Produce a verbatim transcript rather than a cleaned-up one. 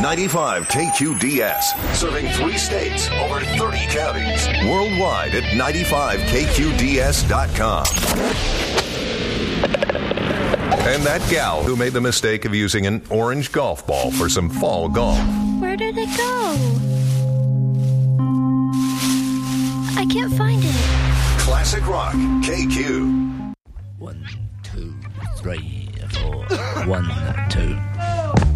ninety-five K Q D S, serving three states, over thirty counties. Worldwide at ninety-five K Q D S dot com. And that gal who made the mistake of using an orange golf ball for some fall golf. Where did it go? I can't find it. Classic Rock, K Q. One, two, three, four. One, two.